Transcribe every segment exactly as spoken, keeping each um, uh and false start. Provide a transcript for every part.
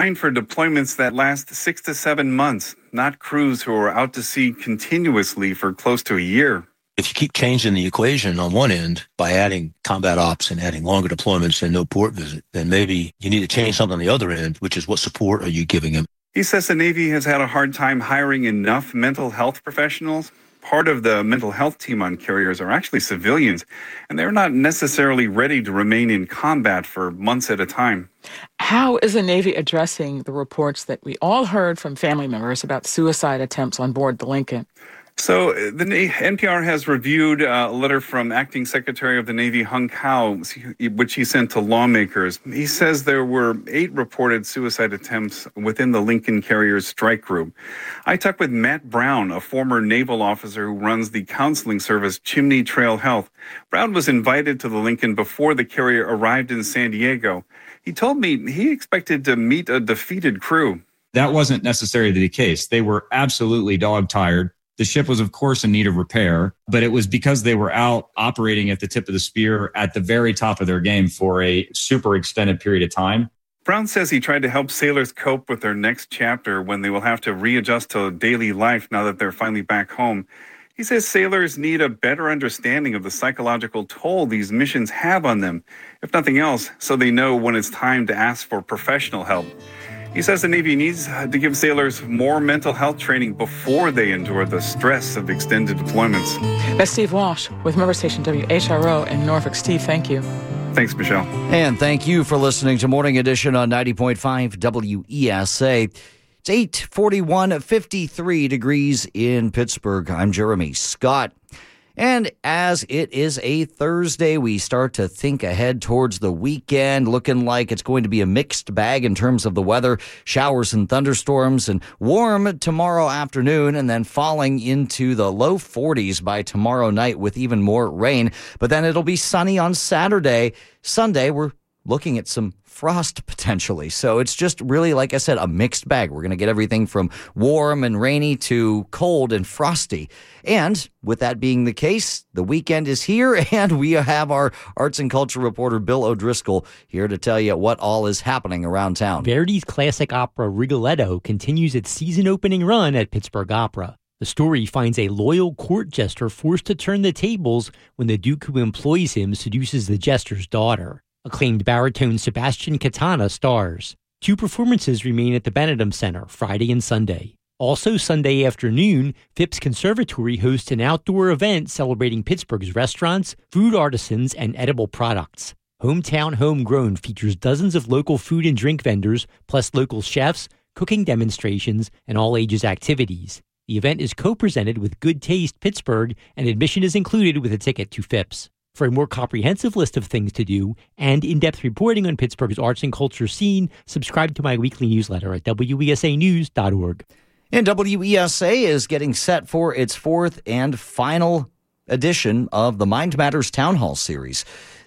For deployments that last six to seven months, not crews who are out to sea continuously for close to a year. If you keep changing the equation on one end by adding combat ops and adding longer deployments and no port visit, then maybe you need to change something on the other end, which is what support are you giving them? He says the Navy has had a hard time hiring enough mental health professionals. Part of the mental health team on carriers are actually civilians, and they're not necessarily ready to remain in combat for months at a time. How is the Navy addressing the reports that we all heard from family members about suicide attempts on board the Lincoln? So the N P R has reviewed a letter from Acting Secretary of the Navy Hung Kao, which he sent to lawmakers. He says there were eight reported suicide attempts within the Lincoln Carrier's strike group. I talked with Matt Brown, a former naval officer who runs the counseling service Chimney Trail Health. Brown was invited to the Lincoln before the carrier arrived in San Diego. He told me he expected to meet a defeated crew. That wasn't necessarily the case. They were absolutely dog-tired. The ship was, of course, in need of repair, but it was because they were out operating at the tip of the spear at the very top of their game for a super extended period of time. Brown says he tried to help sailors cope with their next chapter when they will have to readjust to daily life now that they're finally back home. He says sailors need a better understanding of the psychological toll these missions have on them, if nothing else, so they know when it's time to ask for professional help. He says the Navy needs to give sailors more mental health training before they endure the stress of extended deployments. That's Steve Walsh with Member Station W H R O in Norfolk. Steve, thank you. Thanks, Michelle. And thank you for listening to Morning Edition on ninety point five W E S A. It's eight forty-one, fifty-three degrees in Pittsburgh. I'm Jeremy Scott. And as it is a Thursday, we start to think ahead towards the weekend, looking like it's going to be a mixed bag in terms of the weather, showers and thunderstorms, and warm tomorrow afternoon, and then falling into the low forties by tomorrow night with even more rain. But then it'll be sunny on Saturday. Sunday, we're looking at some frost potentially. So it's just really, like I said, a mixed bag. We're going to get everything from warm and rainy to cold and frosty. And with that being the case, the weekend is here, and we have our arts and culture reporter Bill O'Driscoll here to tell you what all is happening around town. Verdi's classic opera Rigoletto continues its season-opening run at Pittsburgh Opera. The story finds a loyal court jester forced to turn the tables when the Duke who employs him seduces the jester's daughter. Acclaimed baritone Sebastian Katana stars. Two performances remain at the Benedum Center Friday and Sunday. Also Sunday afternoon, Phipps Conservatory hosts an outdoor event celebrating Pittsburgh's restaurants, food artisans, and edible products. Hometown Homegrown features dozens of local food and drink vendors, plus local chefs, cooking demonstrations, and all-ages activities. The event is co-presented with Good Taste Pittsburgh, and admission is included with a ticket to Phipps. For a more comprehensive list of things to do and in-depth reporting on Pittsburgh's arts and culture scene, subscribe to my weekly newsletter at W E S A news dot org. And W E S A is getting set for its fourth and final edition of the Mind Matters Town Hall series.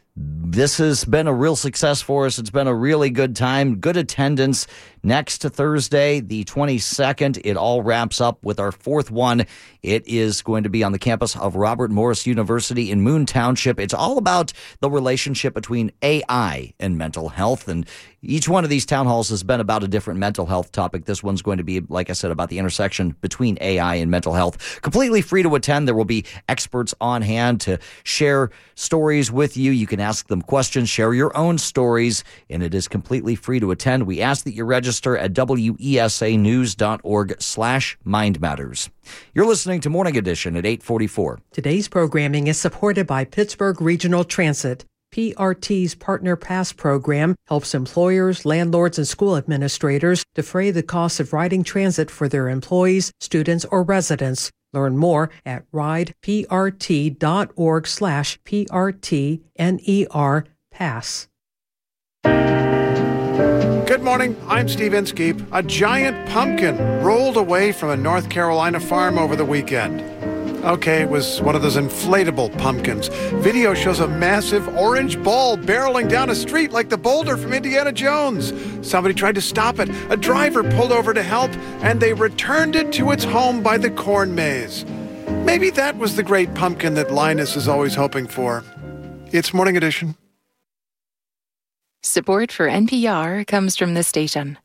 This has been a real success for us. It's been a really good time, good attendance. Next to Thursday, the twenty-second, it all wraps up with our fourth one. It is going to be on the campus of Robert Morris University in Moon Township. It's all about the relationship between A I and mental health. And each one of these town halls has been about a different mental health topic. This one's going to be, like I said, about the intersection between A I and mental health. Completely free to attend. There will be experts on hand to share stories with you. You can ask them questions, share your own stories, and it is completely free to attend. We ask that you register at W E S A news dot org slash Mind Matters. You're listening to Morning Edition at eight forty-four. Today's programming is supported by Pittsburgh Regional Transit. P R T's Partner Pass program helps employers, landlords, and school administrators defray the cost of riding transit for their employees, students, or residents. Learn more at rideprt.org slash P-R-T-N-E-R pass. Good morning, I'm Steve Inskeep. A giant pumpkin rolled away from a North Carolina farm over the weekend. Okay, it was one of those inflatable pumpkins. Video shows a massive orange ball barreling down a street like the boulder from Indiana Jones. Somebody tried to stop it. A driver pulled over to help, and they returned it to its home by the corn maze. Maybe that was the great pumpkin that Linus is always hoping for. It's Morning Edition. Support for N P R comes from this station